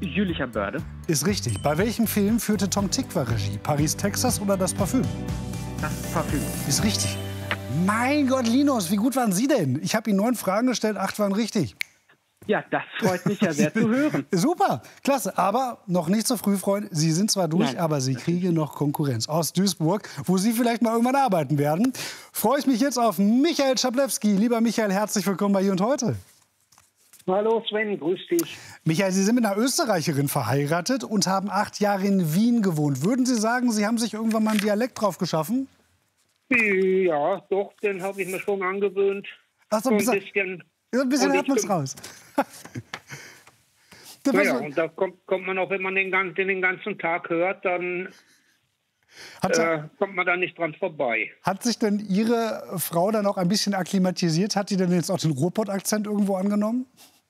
Jülicher Börde. Ist richtig. Bei welchem Film führte Tom Tykwer Regie? Paris, Texas oder Das Parfüm? Das Parfüm. Ist richtig. Mein Gott, Linus, wie gut waren Sie denn? Ich habe Ihnen 9 Fragen gestellt, 8 waren richtig. Ja, das freut mich ja sehr zu hören. Super, klasse. Aber noch nicht so früh, Freunde. Sie sind zwar durch, Nein. aber Sie kriegen noch Konkurrenz aus Duisburg, wo Sie vielleicht mal irgendwann arbeiten werden. Freue ich mich jetzt auf Michael Schablewski. Lieber Michael, herzlich willkommen bei Hier und Heute. Hallo Sven, grüß dich. Michael, Sie sind mit einer Österreicherin verheiratet und haben 8 Jahre in Wien gewohnt. Würden Sie sagen, Sie haben sich irgendwann mal einen Dialekt drauf geschaffen? Ja, doch, den habe ich mir schon angewöhnt. Ach so, ein bisschen hört man es raus. Ja, und da kommt man auch, wenn man den ganzen Tag hört, dann kommt man da nicht dran vorbei. Hat sich denn Ihre Frau dann auch ein bisschen akklimatisiert? Hat die denn jetzt auch den Ruhrpott-Akzent irgendwo angenommen?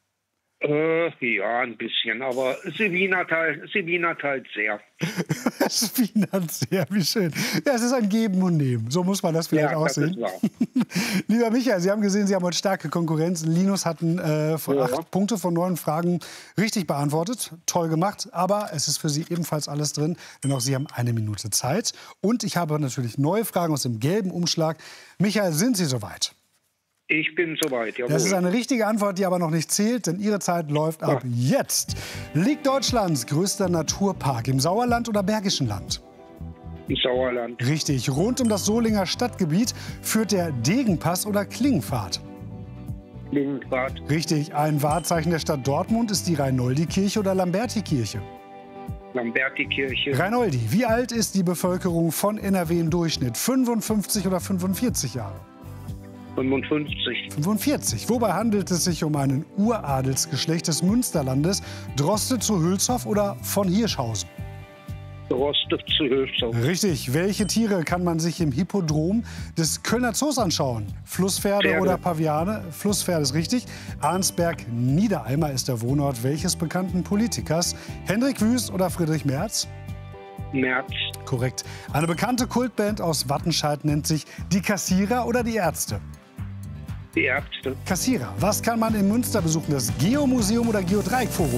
Ja, ein bisschen, aber sie wienert halt sehr. Sie wienert sehr, wie schön. Ja, es ist ein Geben und Nehmen. So muss man das vielleicht auch sehen. Das ist wahr. Lieber Michael, Sie haben gesehen, Sie haben heute starke Konkurrenz. Linus hat 8 Punkte von 9 Fragen richtig beantwortet. Toll gemacht. Aber es ist für Sie ebenfalls alles drin, denn auch Sie haben 1 Minute Zeit. Und ich habe natürlich neue Fragen aus dem gelben Umschlag. Michael, sind Sie soweit? Ich bin soweit, jawohl. Das ist eine richtige Antwort, die aber noch nicht zählt, denn Ihre Zeit läuft ab jetzt. Liegt Deutschlands größter Naturpark im Sauerland oder Bergischen Land? Im Sauerland. Richtig. Rund um das Solinger Stadtgebiet führt der Degenpass oder Klingenpfad? Klingenpfad. Richtig. Ein Wahrzeichen der Stadt Dortmund ist die Reinoldi-Kirche oder Lamberti-Kirche? Lamberti-Kirche. Reinoldi. Wie alt ist die Bevölkerung von NRW im Durchschnitt? 55 oder 45 Jahre? 55. 45. Wobei handelt es sich um einen Uradelsgeschlecht des Münsterlandes? Droste zu Hülshoff oder von Hirschhausen? Droste zu Hülshoff. Richtig. Welche Tiere kann man sich im Hippodrom des Kölner Zoos anschauen? Flusspferde Pferde. oder Paviane? Flusspferde ist richtig. Arnsberg-Niedereimer ist der Wohnort welches bekannten Politikers? Hendrik Wüst oder Friedrich Merz? Merz. Korrekt. Eine bekannte Kultband aus Wattenscheid nennt sich die Kassierer oder die Ärzte? Die Ärzte. Kassierer. Was kann man in Münster besuchen? Das Geomuseum oder Geodreieckforum?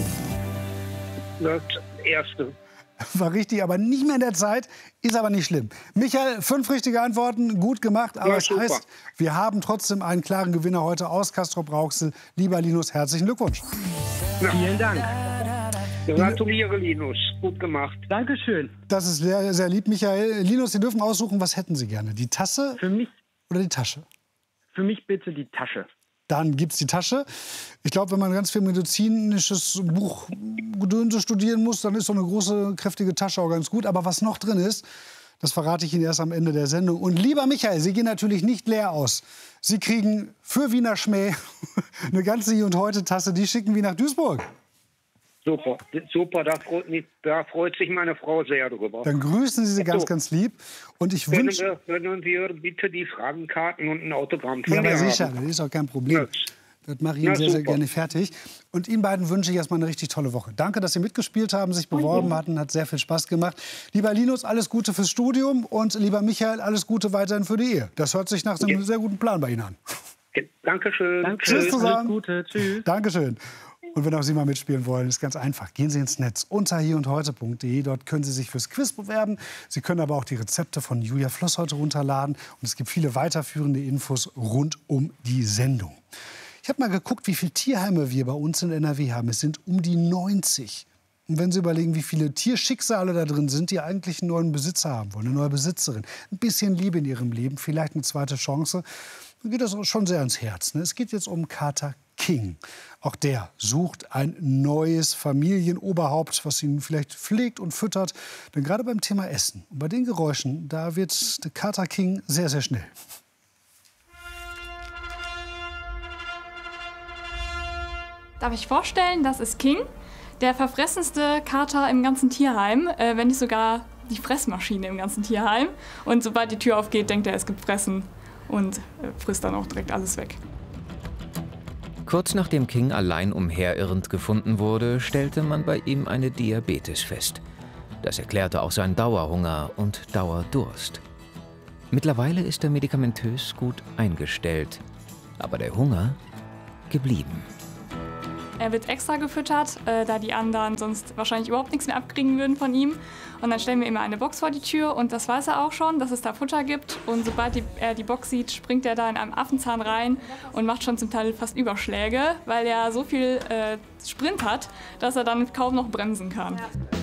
Das Erste. War richtig, aber nicht mehr in der Zeit. Ist aber nicht schlimm. Michael, 5 richtige Antworten. Gut gemacht. Aber Ja, es super. heißt, wir haben trotzdem einen klaren Gewinner heute aus Castrop-Rauxel. Lieber Linus, herzlichen Glückwunsch. Vielen Dank. Gratuliere, Linus. Gut gemacht. Dankeschön. Das ist sehr, sehr lieb, Michael. Linus, Sie dürfen aussuchen, was hätten Sie gerne? Die Tasse Für oder die Tasche? mich bitte die Tasche. Dann gibt es die Tasche. Ich glaube, wenn man ganz viel medizinisches Buchgedönse studieren muss, dann ist so eine große, kräftige Tasche auch ganz gut. Aber was noch drin ist, das verrate ich Ihnen erst am Ende der Sendung. Und lieber Michael, Sie gehen natürlich nicht leer aus. Sie kriegen für Wiener Schmäh eine ganze Hier und Heute Tasse. Die schicken wir nach Duisburg. Super, super, da freut sich meine Frau sehr drüber. Dann grüßen Sie sie ganz, ganz lieb. Und ich wünsche... Können wir bitte die Fragenkarten und ein Autogramm von Ja, dir aber sicher, haben? das ist auch kein Problem. Ja. Das mache ich Ihnen sehr, sehr super. gerne fertig. Und Ihnen beiden wünsche ich erstmal eine richtig tolle Woche. Danke, dass Sie mitgespielt haben, sich beworben hatten. Hat sehr viel Spaß gemacht. Lieber Linus, alles Gute fürs Studium. Und lieber Michael, alles Gute weiterhin für die Ehe. Das hört sich nach einem sehr guten Plan bei Ihnen an. Dankeschön. Tschüss zusammen. Alles Gute. Tschüss. Dankeschön. Und wenn auch Sie mal mitspielen wollen, ist ganz einfach. Gehen Sie ins Netz unter hierundheute.de. Dort können Sie sich fürs Quiz bewerben. Sie können aber auch die Rezepte von Julia Floss heute runterladen. Und es gibt viele weiterführende Infos rund um die Sendung. Ich habe mal geguckt, wie viele Tierheime wir bei uns in NRW haben. Es sind um die 90. Und wenn Sie überlegen, wie viele Tierschicksale da drin sind, die eigentlich einen neuen Besitzer haben wollen, eine neue Besitzerin, ein bisschen Liebe in ihrem Leben, vielleicht eine zweite Chance, dann geht das schon sehr ans Herz. Ne? Es geht jetzt um Kater King. Auch der sucht ein neues Familienoberhaupt, was ihn vielleicht pflegt und füttert. Denn gerade beim Thema Essen und bei den Geräuschen, da wird der Kater King sehr, sehr schnell. Darf ich vorstellen, das ist King, der verfressenste Kater im ganzen Tierheim, wenn nicht sogar die Fressmaschine im ganzen Tierheim. Und sobald die Tür aufgeht, denkt er, es gibt Fressen und frisst dann auch direkt alles weg. Kurz nachdem King allein umherirrend gefunden wurde, stellte man bei ihm eine Diabetes fest. Das erklärte auch seinen Dauerhunger und Dauerdurst. Mittlerweile ist er medikamentös gut eingestellt, aber der Hunger geblieben. Er wird extra gefüttert, da die anderen sonst wahrscheinlich überhaupt nichts mehr abkriegen würden von ihm. Und dann stellen wir immer eine Box vor die Tür und das weiß er auch schon, dass es da Futter gibt. Und sobald er die Box sieht, springt er da in einem Affenzahn rein und macht schon zum Teil fast Überschläge, weil er so viel Sprint hat, dass er dann kaum noch bremsen kann.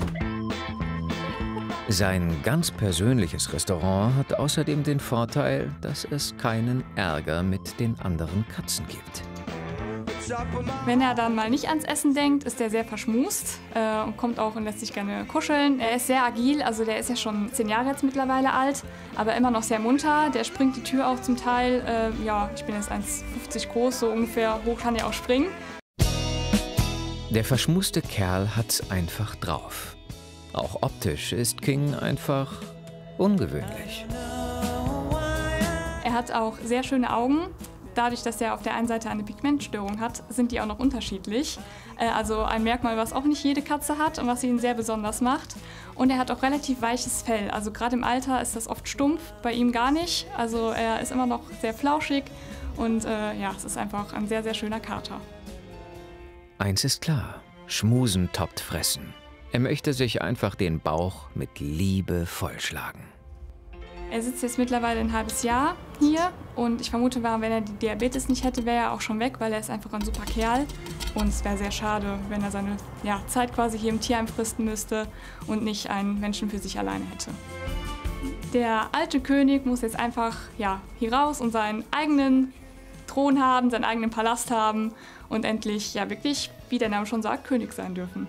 Sein ganz persönliches Restaurant hat außerdem den Vorteil, dass es keinen Ärger mit den anderen Katzen gibt. Wenn er dann mal nicht ans Essen denkt, ist er sehr verschmust und kommt auch und lässt sich gerne kuscheln. Er ist sehr agil, also der ist ja schon 10 Jahre jetzt mittlerweile alt, aber immer noch sehr munter. Der springt die Tür auch zum Teil. Ja, ich bin jetzt 1,50 groß, so ungefähr hoch kann er auch springen. Der verschmuste Kerl hat's einfach drauf. Auch optisch ist King einfach ungewöhnlich. Er hat auch sehr schöne Augen. Dadurch, dass er auf der einen Seite eine Pigmentstörung hat, sind die auch noch unterschiedlich. Also ein Merkmal, was auch nicht jede Katze hat und was ihn sehr besonders macht. Und er hat auch relativ weiches Fell. Also gerade im Alter ist das oft stumpf, bei ihm gar nicht. Also er ist immer noch sehr flauschig und ja, es ist einfach ein sehr, sehr schöner Kater. Eins ist klar, Schmusen toppt Fressen. Er möchte sich einfach den Bauch mit Liebe vollschlagen. Er sitzt jetzt mittlerweile ein halbes Jahr hier und ich vermute, wenn er die Diabetes nicht hätte, wäre er auch schon weg, weil er ist einfach ein super Kerl. Und es wäre sehr schade, wenn er seine Zeit quasi hier im Tierheim fristen müsste und nicht einen Menschen für sich alleine hätte. Der alte König muss jetzt einfach hier raus und seinen eigenen Thron haben, seinen eigenen Palast haben und endlich wirklich, wie der Name schon sagt, König sein dürfen.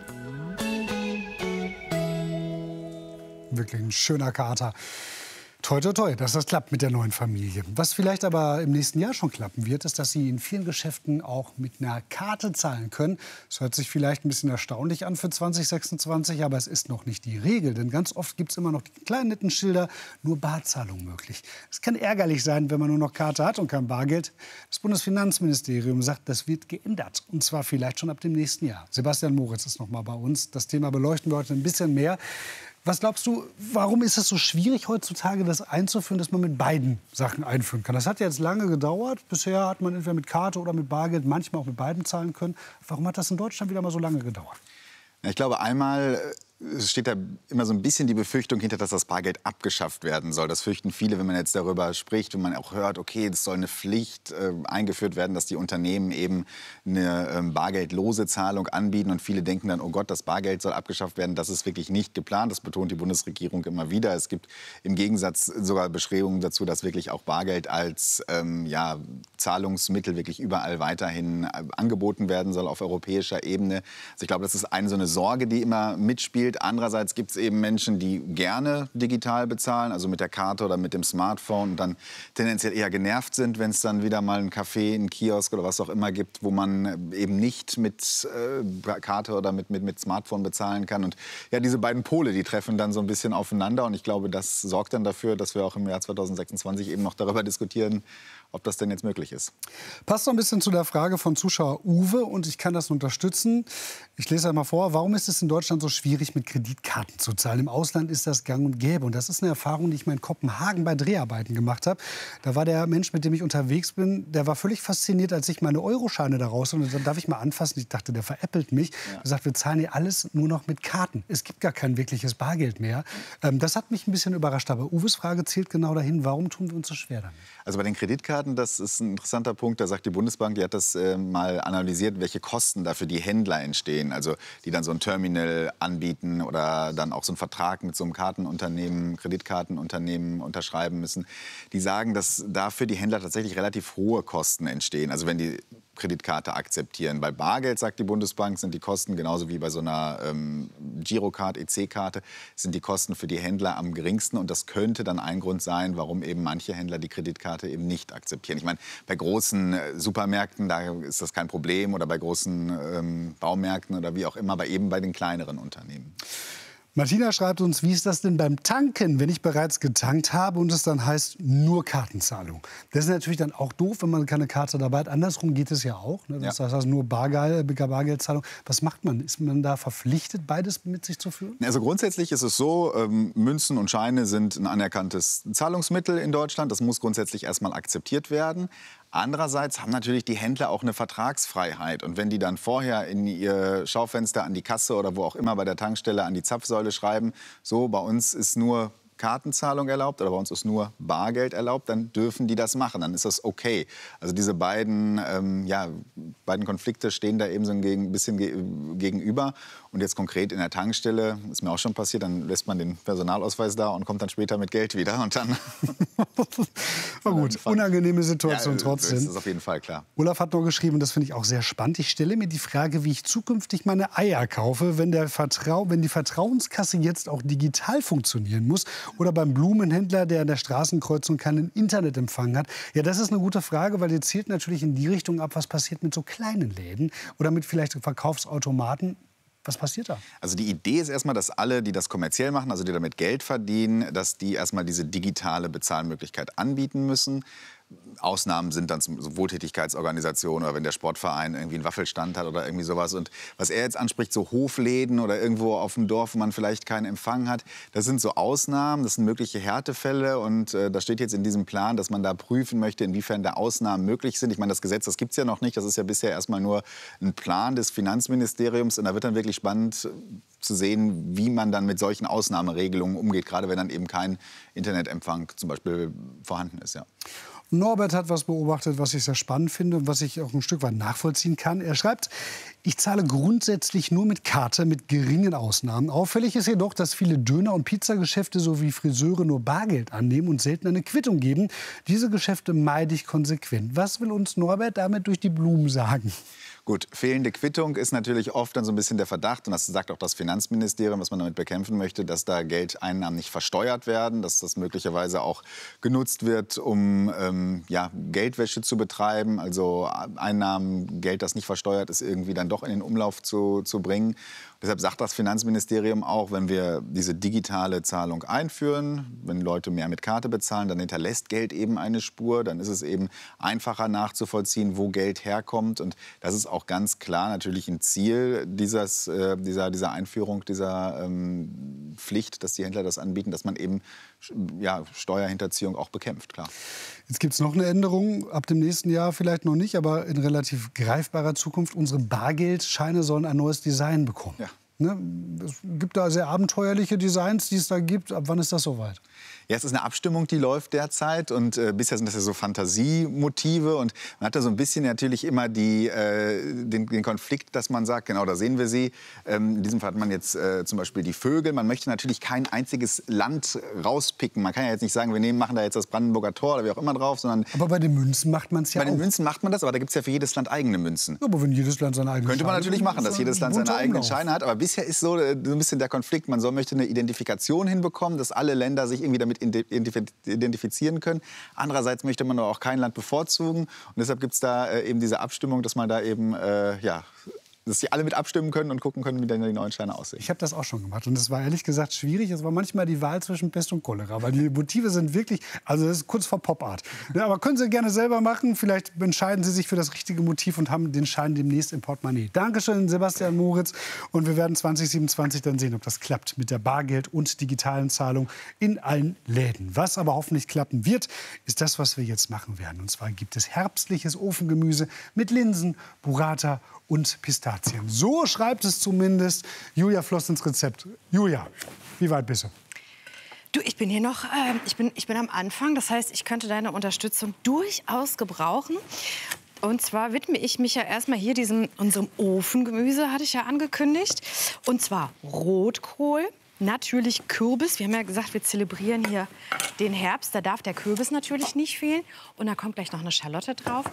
Wirklich ein schöner Kater. Toi, toi, toi, dass das klappt mit der neuen Familie. Was vielleicht aber im nächsten Jahr schon klappen wird, ist, dass Sie in vielen Geschäften auch mit einer Karte zahlen können. Das hört sich vielleicht ein bisschen erstaunlich an für 2026, aber es ist noch nicht die Regel. Denn ganz oft gibt es immer noch die kleinen netten Schilder, nur Barzahlung möglich. Es kann ärgerlich sein, wenn man nur noch Karte hat und kein Bargeld. Das Bundesfinanzministerium sagt, das wird geändert. Und zwar vielleicht schon ab dem nächsten Jahr. Sebastian Moritz ist noch mal bei uns. Das Thema beleuchten wir heute ein bisschen mehr. Was glaubst du, warum ist es so schwierig heutzutage, das einzuführen, dass man mit beiden Sachen einführen kann? Das hat ja jetzt lange gedauert. Bisher hat man entweder mit Karte oder mit Bargeld, manchmal auch mit beiden zahlen können. Warum hat das in Deutschland wieder mal so lange gedauert? Ich glaube, einmal steht da immer so ein bisschen die Befürchtung hinter, dass das Bargeld abgeschafft werden soll. Das fürchten viele, wenn man jetzt darüber spricht, wenn man auch hört, okay, es soll eine Pflicht eingeführt werden, dass die Unternehmen eben eine bargeldlose Zahlung anbieten. Und viele denken dann, oh Gott, das Bargeld soll abgeschafft werden. Das ist wirklich nicht geplant. Das betont die Bundesregierung immer wieder. Es gibt im Gegensatz sogar Bestrebungen dazu, dass wirklich auch Bargeld als Zahlungsmittel wirklich überall weiterhin angeboten werden soll auf europäischer Ebene. Also ich glaube, das ist so eine Sorge, die immer mitspielt. Andererseits gibt es eben Menschen, die gerne digital bezahlen, also mit der Karte oder mit dem Smartphone und dann tendenziell eher genervt sind, wenn es dann wieder mal ein Café, einen Kiosk oder was auch immer gibt, wo man eben nicht mit Karte oder mit Smartphone bezahlen kann. Und ja, diese beiden Pole, die treffen dann so ein bisschen aufeinander. Und ich glaube, das sorgt dann dafür, dass wir auch im Jahr 2026 eben noch darüber diskutieren, ob das denn jetzt möglich ist. Passt so ein bisschen zu der Frage von Zuschauer Uwe und ich kann das unterstützen. Ich lese einmal vor, warum ist es in Deutschland so schwierig, mit Kreditkarten zu zahlen? Im Ausland ist das gang und gäbe. Und das ist eine Erfahrung, die ich mal in Kopenhagen bei Dreharbeiten gemacht habe. Da war der Mensch, mit dem ich unterwegs bin, der war völlig fasziniert, als ich meine Euroscheine da raus und dann darf ich mal anfassen. Ich dachte, der veräppelt mich. Ja. Er sagt, wir zahlen hier alles nur noch mit Karten. Es gibt gar kein wirkliches Bargeld mehr. Das hat mich ein bisschen überrascht. Aber Uwes Frage zielt genau dahin, warum tun wir uns so schwer damit? Also bei den Kreditkarten, das ist ein interessanter Punkt. Da sagt die Bundesbank, die hat das mal analysiert, welche Kosten da für die Händler entstehen. Also die dann so ein Terminal anbieten oder dann auch so einen Vertrag mit so einem Kartenunternehmen, Kreditkartenunternehmen unterschreiben müssen. Die sagen, dass da für die Händler tatsächlich relativ hohe Kosten entstehen. Also wenn die Kreditkarte akzeptieren. Bei Bargeld, sagt die Bundesbank, sind die Kosten, genauso wie bei so einer Girocard, EC-Karte, sind die Kosten für die Händler am geringsten. Und das könnte dann ein Grund sein, warum eben manche Händler die Kreditkarte eben nicht akzeptieren. Ich meine, bei großen Supermärkten, da ist das kein Problem. Oder bei großen Baumärkten oder wie auch immer, aber eben bei den kleineren Unternehmen. Martina schreibt uns, wie ist das denn beim Tanken, wenn ich bereits getankt habe und es dann heißt, nur Kartenzahlung? Das ist natürlich dann auch doof, wenn man keine Karte dabei hat. Andersrum geht es ja auch. Ne? Das heißt nur Bargeldzahlung. Was macht man? Ist man da verpflichtet, beides mit sich zu führen? Also grundsätzlich ist es so, Münzen und Scheine sind ein anerkanntes Zahlungsmittel in Deutschland. Das muss grundsätzlich erstmal akzeptiert werden. Andererseits haben natürlich die Händler auch eine Vertragsfreiheit. Und wenn die dann vorher in ihr Schaufenster an die Kasse oder wo auch immer bei der Tankstelle an die Zapfsäule schreiben, so, bei uns ist nur Kartenzahlung erlaubt oder bei uns ist nur Bargeld erlaubt, dann dürfen die das machen, dann ist das okay. Also diese beiden Konflikte stehen da eben so ein bisschen gegenüber. Und jetzt konkret in der Tankstelle, ist mir auch schon passiert, dann lässt man den Personalausweis da und kommt dann später mit Geld wieder. Und dann war gut, unangenehme Situation ja, trotzdem. Das ist auf jeden Fall klar. Olaf hat noch geschrieben, und das finde ich auch sehr spannend, ich stelle mir die Frage, wie ich zukünftig meine Eier kaufe, wenn die Vertrauenskasse jetzt auch digital funktionieren muss oder beim Blumenhändler, der an der Straßenkreuzung keinen Internetempfang hat. Ja, das ist eine gute Frage, weil die zielt natürlich in die Richtung ab, was passiert mit so kleinen Läden oder mit vielleicht Verkaufsautomaten. Was passiert da? Also die Idee ist erstmal, dass alle, die das kommerziell machen, also die damit Geld verdienen, dass die erstmal diese digitale Bezahlmöglichkeit anbieten müssen. Ausnahmen sind dann so Wohltätigkeitsorganisationen oder wenn der Sportverein irgendwie einen Waffelstand hat oder irgendwie sowas. Und was er jetzt anspricht, so Hofläden oder irgendwo auf dem Dorf, wo man vielleicht keinen Empfang hat, das sind so Ausnahmen, das sind mögliche Härtefälle. Und da steht jetzt in diesem Plan, dass man da prüfen möchte, inwiefern da Ausnahmen möglich sind. Ich meine, das Gesetz, das gibt es ja noch nicht. Das ist ja bisher erstmal nur ein Plan des Finanzministeriums. Und da wird dann wirklich spannend zu sehen, wie man dann mit solchen Ausnahmeregelungen umgeht, gerade wenn dann eben kein Internetempfang zum Beispiel vorhanden ist. Ja. Norbert hat was beobachtet, was ich sehr spannend finde und was ich auch ein Stück weit nachvollziehen kann. Er schreibt, ich zahle grundsätzlich nur mit Karte, mit geringen Ausnahmen. Auffällig ist jedoch, dass viele Döner- und Pizzageschäfte sowie Friseure nur Bargeld annehmen und selten eine Quittung geben. Diese Geschäfte meide ich konsequent. Was will uns Norbert damit durch die Blumen sagen? Gut, fehlende Quittung ist natürlich oft dann so ein bisschen der Verdacht, und das sagt auch das Finanzministerium, was man damit bekämpfen möchte, dass da Geldeinnahmen nicht versteuert werden, dass das möglicherweise auch genutzt wird, um Geldwäsche zu betreiben, also Einnahmen, Geld, das nicht versteuert ist, irgendwie dann doch in den Umlauf zu bringen. Deshalb sagt das Finanzministerium auch, wenn wir diese digitale Zahlung einführen, wenn Leute mehr mit Karte bezahlen, dann hinterlässt Geld eben eine Spur. Dann ist es eben einfacher nachzuvollziehen, wo Geld herkommt. Und das ist auch ganz klar natürlich ein Ziel dieser Einführung, dieser Pflicht, dass die Händler das anbieten, dass man eben Steuerhinterziehung auch bekämpft, klar. Jetzt gibt es noch eine Änderung, ab dem nächsten Jahr vielleicht noch nicht, aber in relativ greifbarer Zukunft. Unsere Bargeldscheine sollen ein neues Design bekommen. Ja. Ne? Es gibt da sehr abenteuerliche Designs, die es da gibt. Ab wann ist das soweit? Ja, es ist eine Abstimmung, die läuft derzeit. Und bisher sind das ja so Fantasiemotive. Und man hat da so ein bisschen natürlich immer den Konflikt, dass man sagt, genau, da sehen wir sie. In diesem Fall hat man jetzt zum Beispiel die Vögel. Man möchte natürlich kein einziges Land rauspicken. Man kann ja jetzt nicht sagen, machen da jetzt das Brandenburger Tor oder wie auch immer drauf. Sondern aber bei den Münzen macht man es ja auch. Bei den Münzen macht man das, aber da gibt es ja für jedes Land eigene Münzen. Ja, aber wenn jedes Land seine eigenen Scheine hat. Könnte man natürlich machen, dass jedes Land seine eigenen Scheine hat. Aber bisher ist so ein bisschen der Konflikt. Man möchte eine Identifikation hinbekommen, dass alle Länder sich irgendwie damit identifizieren können. Andererseits möchte man aber auch kein Land bevorzugen. Und deshalb gibt es da eben diese Abstimmung, dass man da eben dass sie alle mit abstimmen können und gucken können, wie dann die neuen Scheine aussehen. Ich habe das auch schon gemacht und es war ehrlich gesagt schwierig. Es war manchmal die Wahl zwischen Pest und Cholera, weil die Motive sind wirklich, also das ist kurz vor Pop-Art. Ja, aber können Sie gerne selber machen. Vielleicht entscheiden Sie sich für das richtige Motiv und haben den Schein demnächst im Portemonnaie. Dankeschön, Sebastian Moritz. Und wir werden 2027 dann sehen, ob das klappt mit der Bargeld- und digitalen Zahlung in allen Läden. Was aber hoffentlich klappen wird, ist das, was wir jetzt machen werden. Und zwar gibt es herbstliches Ofengemüse mit Linsen, Burrata und Pistazien. So schreibt es zumindest Julia Floss ins Rezept. Julia, wie weit bist du? Du, ich bin hier noch, ich bin am Anfang. Das heißt, ich könnte deine Unterstützung durchaus gebrauchen. Und zwar widme ich mich ja erstmal hier unserem Ofengemüse, hatte ich ja angekündigt. Und zwar Rotkohl. Natürlich Kürbis. Wir haben ja gesagt, wir zelebrieren hier den Herbst. Da darf der Kürbis natürlich nicht fehlen. Und da kommt gleich noch eine Schalotte drauf.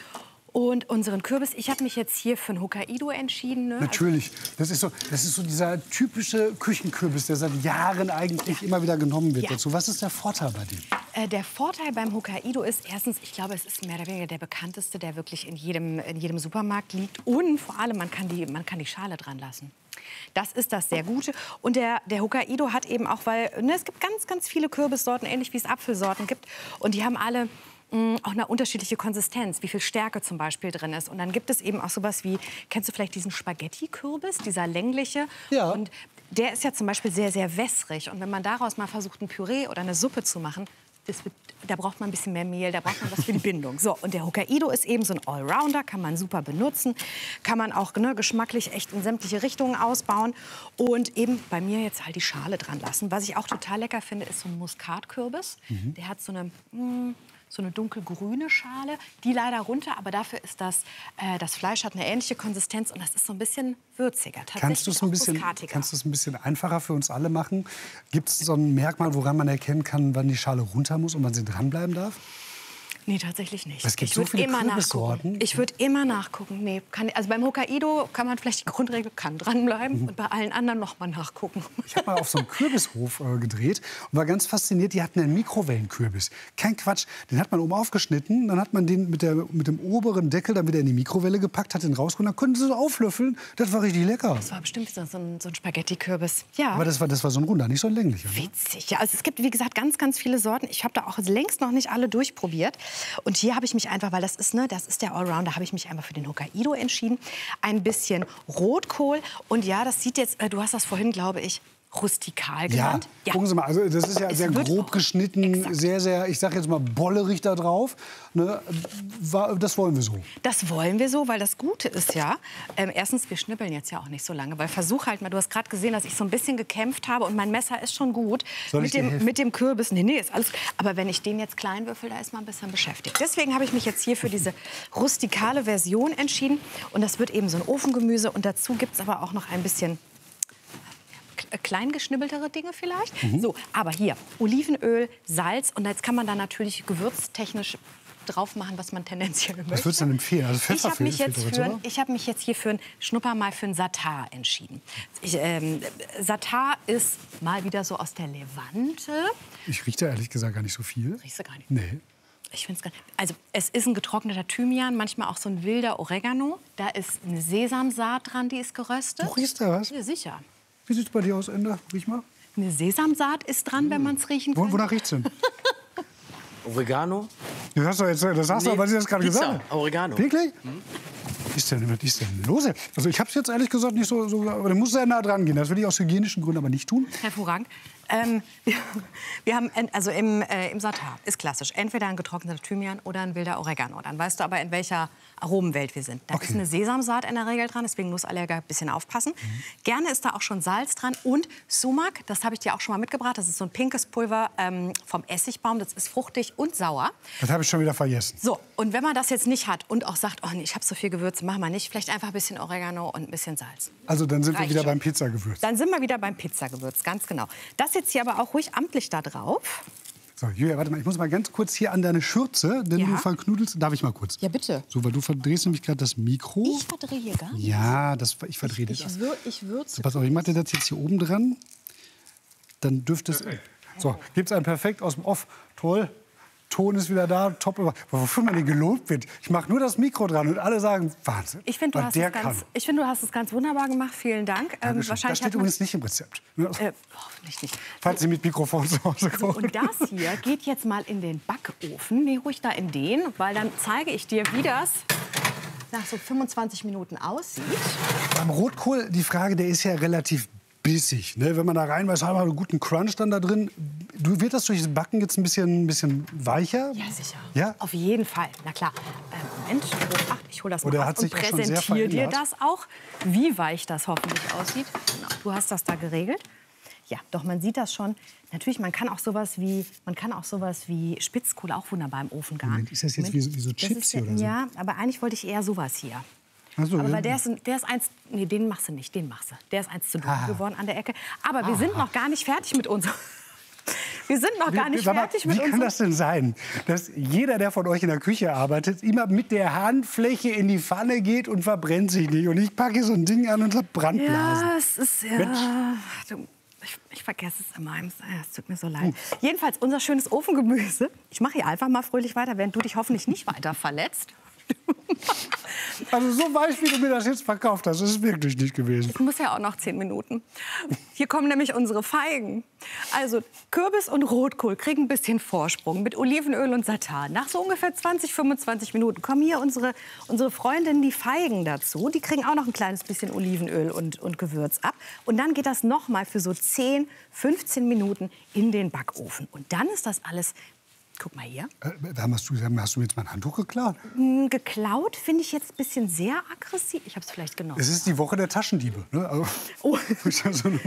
Und unseren Kürbis, ich habe mich jetzt hier für einen Hokkaido entschieden. Ne? Natürlich. Das ist so dieser typische Küchenkürbis, der seit Jahren eigentlich immer wieder genommen wird dazu. Was ist der Vorteil bei dem? Der Vorteil beim Hokkaido ist erstens, ich glaube, es ist mehr oder weniger der bekannteste, der wirklich in jedem Supermarkt liegt. Und vor allem, man kann die Schale dran lassen. Das ist das sehr Gute. Und der Hokkaido hat eben auch, weil es gibt ganz, ganz viele Kürbissorten, ähnlich wie es Apfelsorten gibt. Und die haben alle auch eine unterschiedliche Konsistenz, wie viel Stärke zum Beispiel drin ist. Und dann gibt es eben auch sowas wie, kennst du vielleicht diesen Spaghetti-Kürbis, dieser längliche? Ja. Und der ist ja zum Beispiel sehr, sehr wässrig. Und wenn man daraus mal versucht, ein Püree oder eine Suppe zu machen, da braucht man ein bisschen mehr Mehl, da braucht man was für die Bindung. So, und der Hokkaido ist eben so ein Allrounder, kann man super benutzen, kann man auch geschmacklich echt in sämtliche Richtungen ausbauen und eben bei mir jetzt halt die Schale dran lassen. Was ich auch total lecker finde, ist so ein Muskatkürbis. Der hat so eine dunkelgrüne Schale, die leider runter, aber dafür ist das Fleisch hat eine ähnliche Konsistenz und das ist so ein bisschen würziger. Kannst du es ein bisschen einfacher für uns alle machen? Gibt es so ein Merkmal, woran man erkennen kann, wann die Schale runter muss und wann sie dranbleiben darf? Nee, tatsächlich nicht. Es gibt so viele Kürbissorten. Ich würde immer nachgucken. Nee, also beim Hokkaido kann man vielleicht die Grundregel, kann dranbleiben und bei allen anderen noch mal nachgucken. Ich habe mal auf so einem Kürbishof gedreht und war ganz fasziniert. Die hatten einen Mikrowellenkürbis. Kein Quatsch. Den hat man oben aufgeschnitten, dann hat man den mit dem oberen Deckel dann wieder in die Mikrowelle gepackt, hat den rausgeholt, dann konnten sie so auflöffeln. Das war richtig lecker. Das war bestimmt so ein Spaghetti-Kürbis. Ja. Aber das war so ein runder, nicht so ein länglicher. Witzig. Ja, also es gibt, wie gesagt, ganz, ganz viele Sorten. Ich habe da auch längst noch nicht alle durchprobiert. Und hier habe ich mich einfach, weil das ist der Allrounder, habe ich mich einfach für den Hokkaido entschieden. Ein bisschen Rotkohl. Und ja, das sieht jetzt, du hast das vorhin, glaube ich, rustikal genannt. Ja, gucken Sie mal, also das ist ja sehr grob geschnitten, sehr, ich sage jetzt mal bollerig da drauf. Ne? Das wollen wir so. Das wollen wir so, weil das Gute ist ja, erstens, wir schnippeln jetzt ja auch nicht so lange, weil versuch halt mal, du hast gerade gesehen, dass ich so ein bisschen gekämpft habe und mein Messer ist schon gut mit dem Kürbis. Nee, ist alles. Aber wenn ich den jetzt klein würfel, da ist man ein bisschen beschäftigt. Deswegen habe ich mich jetzt hier für diese rustikale Version entschieden und das wird eben so ein Ofengemüse und dazu gibt es aber auch noch ein bisschen klein geschnibbeltere Dinge vielleicht. So, aber hier Olivenöl, Salz und jetzt kann man da natürlich gewürztechnisch drauf machen, was man tendenziell möchte. Was würdest du denn empfehlen? Also Pfeffer ich habe mich jetzt hier für ein Satar entschieden. Satar ist mal wieder so aus der Levante. Ich rieche da ehrlich gesagt gar nicht so viel. Riechst du gar nicht? Nee. Ich finde es gar nicht. Also es ist ein getrockneter Thymian, manchmal auch so ein wilder Oregano. Da ist eine Sesamsaat dran, die ist geröstet. Du riechst da was? Ja, sicher. Wie sieht es bei dir aus, Enda? Riech mal. Eine Sesamsaat ist dran, wenn man es riechen kann. Wonach riecht's denn? Oregano? Das hast du jetzt, weil Sie das gerade gesagt haben. Oregano. Wirklich? Was ist denn los? Also ich habe es jetzt ehrlich gesagt nicht so, aber da muss sehr nah dran gehen. Das will ich aus hygienischen Gründen aber nicht tun. Hervorragend. Wir haben, also im Satar ist klassisch, entweder ein getrockneter Thymian oder ein wilder Oregano. Dann weißt du aber, in welcher Aromenwelt wir sind. Da ist eine Sesamsaat in der Regel dran, deswegen muss Allergiker ein bisschen aufpassen. Gerne ist da auch schon Salz dran und Sumac, das habe ich dir auch schon mal mitgebracht. Das ist so ein pinkes Pulver vom Essigbaum, das ist fruchtig und sauer. Das habe ich schon wieder vergessen. So, und wenn man das jetzt nicht hat und auch sagt, oh nee, ich habe so viel Gewürze, machen wir nicht, vielleicht einfach ein bisschen Oregano und ein bisschen Salz. Also dann sind wir Reicht wieder schon. beim Pizzagewürz. Dann sind wir wieder beim Pizzagewürz, ganz genau. Das jetzt hier aber auch ruhig amtlich da drauf. So, Julia, warte mal, ich muss mal ganz kurz hier an deine Schürze, denn du verknudelst. Darf ich mal kurz? Ja, bitte. So, weil du verdrehst nämlich gerade das Mikro. Ich verdrehe hier gar nicht. Ja, ich verdrehe das. Ich würze. So, pass auf, ich mache das jetzt hier oben dran. Dann dürfte es. So, gibt es einen perfekt aus dem Off. Toll. Ton ist wieder da, top. Wofür man denn gelobt wird. Ich mache nur das Mikro dran und alle sagen, Wahnsinn. Ich finde, du hast es ganz wunderbar gemacht. Vielen Dank. Das steht übrigens nicht im Rezept. Hoffentlich nicht. Falls Sie mit Mikrofon zu Hause kommen. Und das hier geht jetzt mal in den Backofen. Nee, ruhig da in den, weil dann zeige ich dir, wie das nach so 25 Minuten aussieht. Beim Rotkohl, die Frage, der ist ja relativ bissig. Ne? Wenn man da reinweist, haben wir einen guten Crunch dann da drin. Wird das durch das Backen jetzt ein bisschen weicher? Ja, sicher. Ja? Auf jeden Fall. Na klar. Moment, ich hole das mal Oder auf und präsentiere dir das auch, wie weich das hoffentlich aussieht. Genau. Du hast das da geregelt. Ja, doch, man sieht das schon. Natürlich, man kann auch sowas wie Spitzkohle auch wunderbar im Ofen garen. Moment, ist das jetzt wie so Chips hier oder so? Ja, aber eigentlich wollte ich eher sowas hier. So, aber ja. weil der ist eins, nee, den machst du nicht, den machst du. Der ist eins zu dunkel geworden an der Ecke. Aber wir sind noch gar nicht fertig mit unserem. Wir sind noch gar nicht fertig mit Wie kann das denn sein, dass jeder, der von euch in der Küche arbeitet, immer mit der Handfläche in die Pfanne geht und verbrennt sich nicht? Und ich packe so ein Ding an und habe Brandblasen. Ja, es ist ja. Ich vergesse es immer. Es tut mir so leid. Jedenfalls unser schönes Ofengemüse. Ich mache hier einfach mal fröhlich weiter, während du dich hoffentlich nicht weiter verletzt. Also so weich, wie du mir das jetzt verkauft hast, ist es wirklich nicht gewesen. Ich muss ja auch noch 10 Minuten. Hier kommen nämlich unsere Feigen. Also Kürbis und Rotkohl kriegen ein bisschen Vorsprung mit Olivenöl und Satan. Nach so ungefähr 20, 25 Minuten kommen hier unsere Freundinnen, die Feigen dazu. Die kriegen auch noch ein kleines bisschen Olivenöl und Gewürz ab. Und dann geht das noch mal für so 10, 15 Minuten in den Backofen. Und dann ist das alles Guck mal hier. Hast du mir jetzt mein Handtuch geklaut? Geklaut finde ich jetzt ein bisschen sehr aggressiv. Ich habe es vielleicht genommen. Es ist die Woche der Taschendiebe. Ne? Also, Oh. so